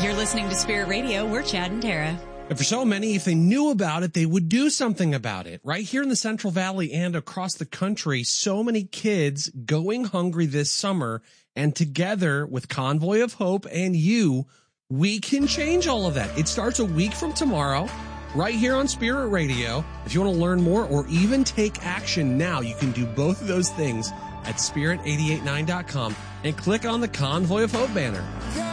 You're listening to Spirit Radio. We're Chad and Tara. And for so many, if they knew about it, they would do something about it. Right here in the Central Valley and across the country, so many kids going hungry this summer. And together with Convoy of Hope and you, we can change all of that. It starts a week from tomorrow, right here on Spirit Radio. If you want to learn more or even take action now, you can do both of those things at spirit889.com and click on the Convoy of Hope banner.